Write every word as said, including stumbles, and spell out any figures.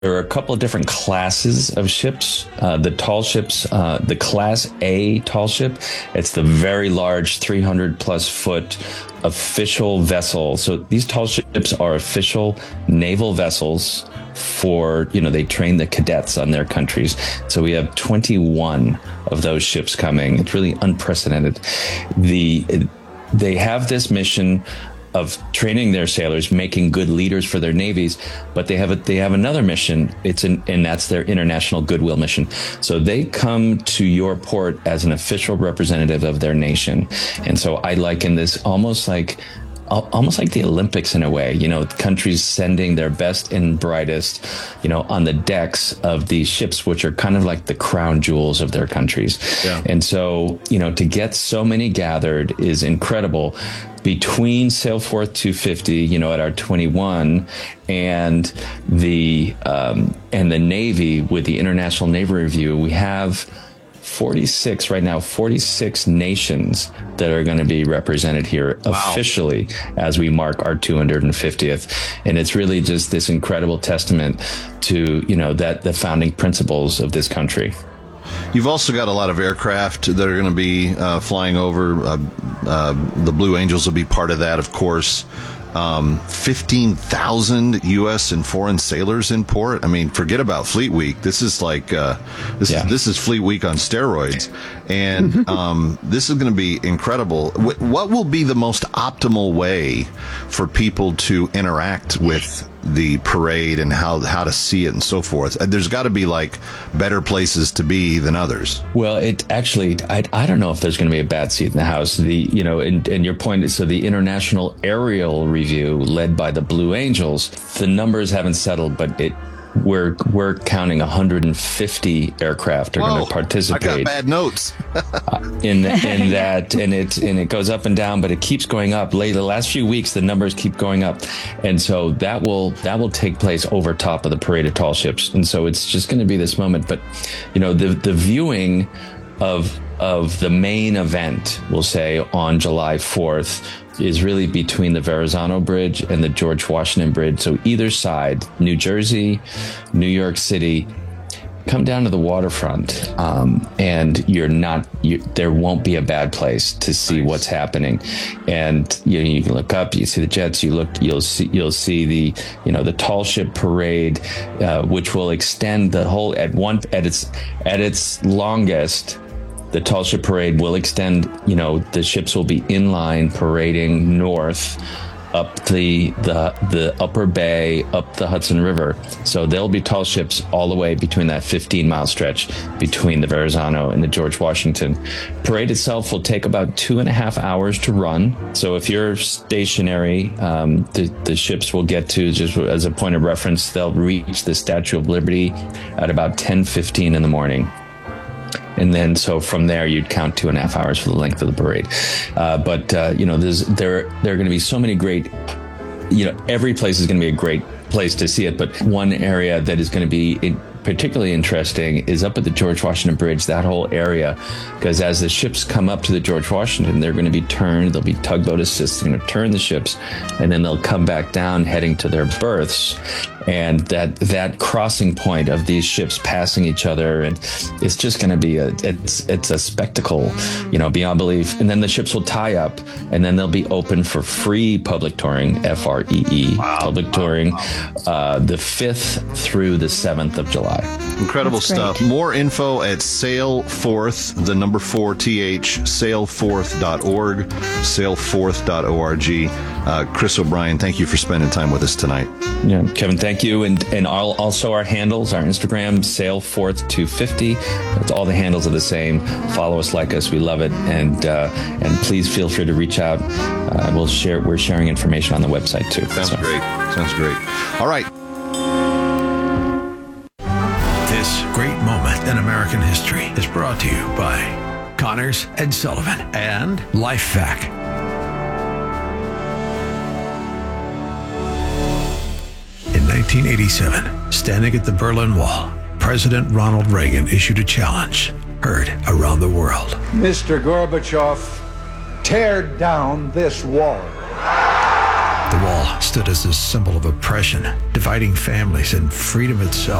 There are a couple of different classes of ships. Uh, the tall ships, uh, the Class A tall ship, it's the very large three hundred plus foot official vessel. So these tall ships are official naval vessels for, you know, they train the cadets on their countries. So we have twenty-one of those ships coming. It's really unprecedented. The They have this mission of training their sailors, making good leaders for their navies, but they have a, they have another mission. It's an, and that's their international goodwill mission. So they come to your port as an official representative of their nation. And so I liken this almost like almost like the Olympics in a way, you know, countries sending their best and brightest, you know, on the decks of these ships, which are kind of like the crown jewels of their countries. Yeah. And so, you know, to get so many gathered is incredible. Between Sailforth two fifty, you know, at our twenty-one, and the um, and the Navy with the International Navy Review, we have forty-six right now, forty-six nations that are going to be represented here wow. officially as we mark our two hundred fiftieth. And it's really just this incredible testament to, you know, that the founding principles of this country. You've also got a lot of aircraft that are going to be uh, flying over. Uh, uh, the Blue Angels will be part of that, of course. Um, fifteen thousand U S and foreign sailors in port. I mean, forget about Fleet Week. This is like, uh, this yeah. is, this is Fleet Week on steroids. And, um, this is going to be incredible. What will be the most optimal way for people to interact with the parade and how, how to see it and so forth? There's got to be like better places to be than others. Well, it actually, I, I don't know if there's going to be a bad seat in the house. The, you know, and, and your point is, so the International Aerial Review led by the Blue Angels, the numbers haven't settled, but it, we're we're counting one hundred fifty aircraft are going to participate. I got bad notes. uh, in in that, and it and it goes up and down, but it keeps going up. Late the last few weeks, the numbers keep going up, and so that will that will take place over top of the parade of tall ships, and so it's just going to be this moment. But you know, the the viewing of of the main event, we'll say, on July fourth, is really between the Verrazano Bridge and the George Washington Bridge. So either side, New Jersey, New York City, come down to the waterfront, um, and you're not, you, there won't be a bad place to see nice. What's happening. And you know, you can look up, you see the jets, you look, you'll see, you'll see the, you know, the tall ship parade, uh, which will extend the whole at one, at its, at its longest. The tall ship parade will extend, you know, the ships will be in line parading north up the, the, the upper bay, up the Hudson River. So there'll be tall ships all the way between that fifteen mile stretch between the Verrazano and the George Washington. Parade itself will take about two and a half hours to run. So if you're stationary, um, the, the ships will get to, just as a point of reference, they'll reach the Statue of Liberty at about ten fifteen in the morning. And then, so from there, you'd count two and a half hours for the length of the parade. Uh, but, uh, you know, there's, there, there are going to be so many great, you know, every place is going to be a great place to see it. But one area that is going to be in, particularly interesting is up at the George Washington Bridge, that whole area, because as the ships come up to the George Washington, they're going to be turned, there'll be tugboat assists, they're going to turn the ships, and then they'll come back down heading to their berths. And that that crossing point of these ships passing each other, and it's just going to be a it's it's a spectacle, you know, beyond belief. And then the ships will tie up, and then they'll be open for free public touring, F R E E, wow. public wow. touring, uh, the fifth through the seventh of July. Incredible That's stuff. Great. More info at Sailforth, the number four T H, sailforth dot org, sailforth dot org. Uh, Chris O'Brien, thank you for spending time with us tonight. Yeah, Kevin, thank you. And and all, also our handles, our Instagram, Sailforth two fifty. That's all the handles are the same. Follow us, like us. We love it. And uh, and please feel free to reach out. Uh, we'll share. We're sharing information on the website too. Sounds so. great. Sounds great. All right. This great moment in American history is brought to you by Connors and Sullivan and LifeVac. In nineteen eighty-seven, standing at the Berlin Wall, President Ronald Reagan issued a challenge heard around the world. Mister Gorbachev, tear down this wall. The Wall stood as a symbol of oppression, dividing families and freedom itself.